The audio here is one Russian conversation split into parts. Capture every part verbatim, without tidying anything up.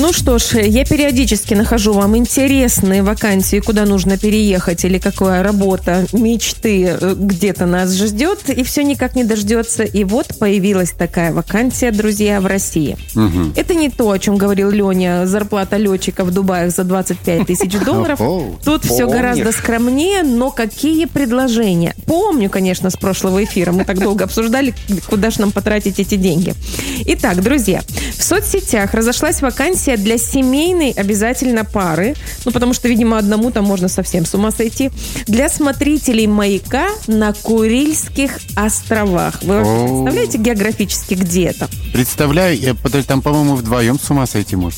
Ну что ж, я периодически нахожу вам интересные вакансии, куда нужно переехать или какая работа мечты где-то нас ждет, и все никак не дождется. И вот появилась такая вакансия, друзья, в России. Угу. Это не то, о чем говорил Леня, зарплата летчика в Дубае за двадцать пять тысяч долларов. Тут все гораздо скромнее, но какие предложения? Помню, конечно, с прошлого эфира, мы так долго обсуждали, куда же нам потратить эти деньги. Итак, друзья, в соцсетях разошлась вакансия для семейной обязательно пары, ну, потому что, видимо, одному там можно совсем с ума сойти, для смотрителей маяка на Курильских островах. Вы вообще представляете географически, где это? Представляю, там, по-моему, вдвоем с ума сойти можно.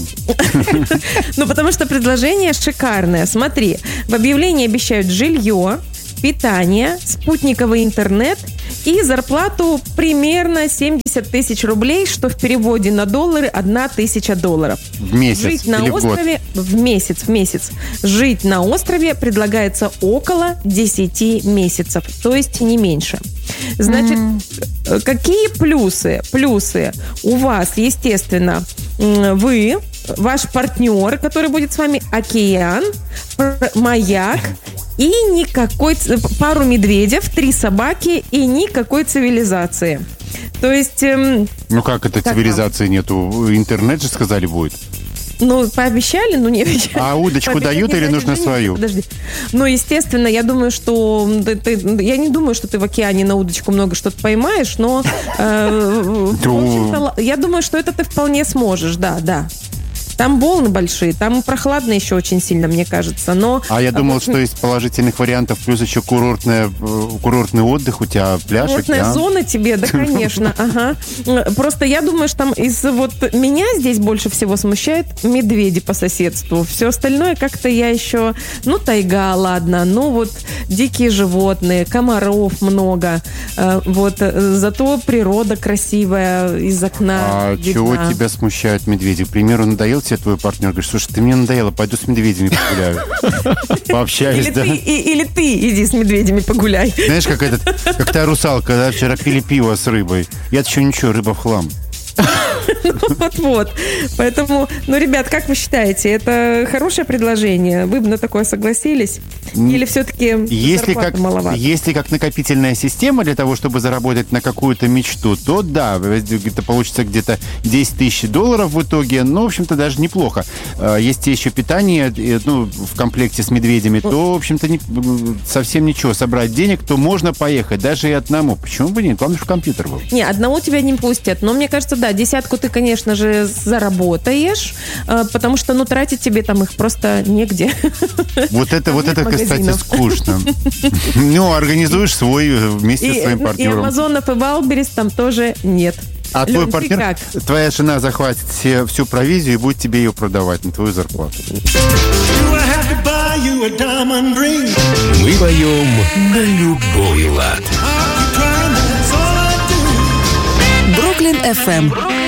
Ну, потому что предложение шикарное. Смотри, в объявлении обещают жилье, питание, спутниковый интернет и зарплату примерно семьдесят тысяч рублей, что в переводе на доллары одна тысяча долларов. В месяц Жить на или острове в год? В месяц, в месяц. Жить на острове предлагается около десять месяцев, то есть не меньше. Значит, mm. какие плюсы? Плюсы. У вас, естественно, вы, ваш партнер, который будет с вами, океан, маяк, и никакой, пару медведев, три собаки и никакой цивилизации. То есть... Эм, ну как это, как цивилизации там? Нету? Интернет же, сказали, будет. Ну, пообещали, но не обещали. А удочку дают или нужно свою? Подожди. Ну, естественно, я думаю, что... Ты, ты, я не думаю, что ты в океане на удочку много что-то поймаешь, но... Э, я думаю, что это ты вполне сможешь, да, да. Там волны большие, там прохладно еще очень сильно, мне кажется. Но... А я думал, что из положительных вариантов плюс еще курортная, курортный отдых, у тебя пляж, курортная океан. Зона тебе, да, конечно. Ага. Просто я думаю, что там из вот меня здесь больше всего смущает медведи по соседству. Все остальное как-то я еще... Ну, тайга, ладно. Ну, вот дикие животные, комаров много. Вот. Зато природа красивая из окна А видна. Чего тебя смущают медведи? К примеру, надоел тебе твой партнер, говоришь, слушай, ты мне надоела, пойду с медведями погуляю. Пообщаюсь, или да? Ты, и, или ты иди с медведями погуляй. Знаешь, как, этот, как та русалка, да, вчера пили пиво с рыбой. Я-то еще ничего, рыба в хлам. Вот-вот. Поэтому, ну, ребят, как вы считаете, это хорошее предложение? Вы бы на такое согласились? Или все-таки если зарплата как, маловато? Если как накопительная система для того, чтобы заработать на какую-то мечту, то да, это получится где-то десять тысяч долларов в итоге. Ну, в общем-то, даже неплохо. Если еще питание, ну, в комплекте с медведями, то, в общем-то, не, совсем ничего. Собрать денег, то можно поехать, даже и одному. Почему бы нет? Главное, чтобы компьютер был. Не, одного тебя не пустят. Но мне кажется, да, десятку ты, конечно же, заработаешь, потому что, ну, тратить тебе там их просто негде. Вот это, вот это, кстати, скучно. Ну, организуешь свой вместе с своим партнером. И Амазонов, и Валберис там тоже нет. А Лен, твой партнер, твоя жена захватит все, всю провизию и будет тебе ее продавать на твою зарплату. Мы поем на любой лад. Бруклин эф эм.